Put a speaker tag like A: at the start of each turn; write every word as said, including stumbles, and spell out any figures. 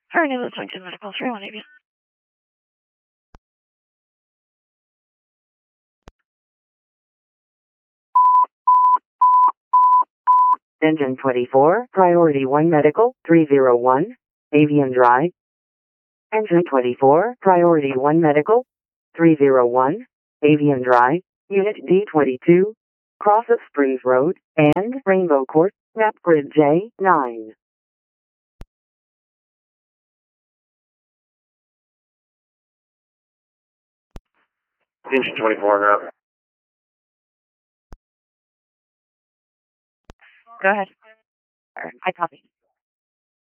A: Sorry, no, that's like medical three one eight.
B: Engine twenty-four, Priority one Medical, three zero one, Avian Drive. Engine twenty-four, Priority one Medical, three zero one, Avian Drive, Unit D twenty-two, Cross of Springs Road, and Rainbow Court, map grid J nine.
C: Engine twenty-four, now.
A: Go ahead. I copy.